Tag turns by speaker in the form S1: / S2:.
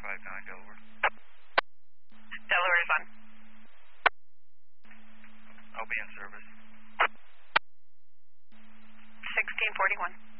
S1: 459 Delaware.
S2: Delaware is on.
S1: I'll be in service.
S2: 1641.